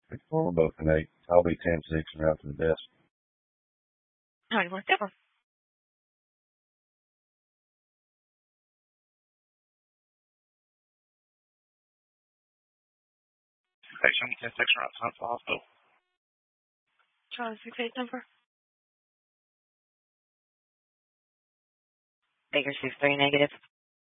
We're both an 8. I'll be 10-6 and route to the desk. All right, let's go. Okay, show me 10-6 route to the hospital. Charlie 68 number. Baker 6-3 negative.